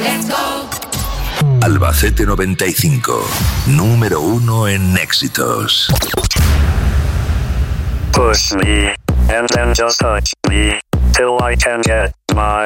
Let's go. Albacete 95, número 1 en éxitos. Push me, and then just touch me, till I can get my